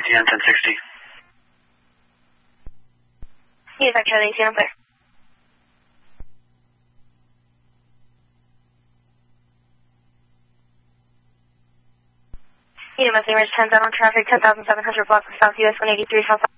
ATN 1060. Yes, I Charlie ATN there. EMS Image 10 down on traffic, 10,700 blocks of South US 183 South.